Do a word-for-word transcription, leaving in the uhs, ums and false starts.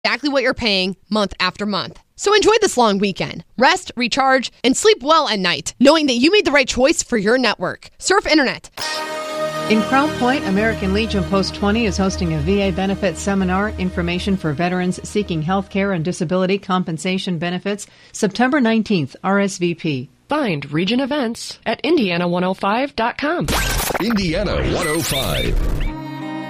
exactly what you're paying month after month. So enjoy this long weekend. Rest, recharge, and sleep well at night, knowing that you made the right choice for your network. Surf Internet. In Crown Point, American Legion Post twenty is hosting a V A benefits seminar, information for veterans seeking health care and disability compensation benefits, September nineteenth, R S V P. Find Region events at indiana one oh five dot com. Indiana one oh five.